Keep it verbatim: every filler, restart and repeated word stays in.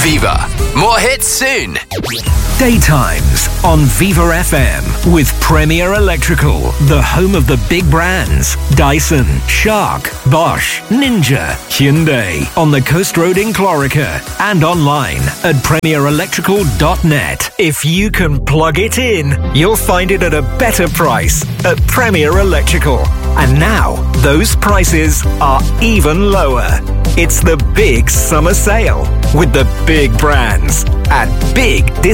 Viva. More hits soon. Daytimes on Viva F M with Premier Electrical, the home of the big brands Dyson, Shark, Bosch, Ninja, Hyundai, on the Coast Road in Clorica and online at premier electrical dot net. If you can plug it in, you'll find it at a better price at Premier Electrical. And now, those prices are even lower. It's the big summer sale with the big brands at big discounts.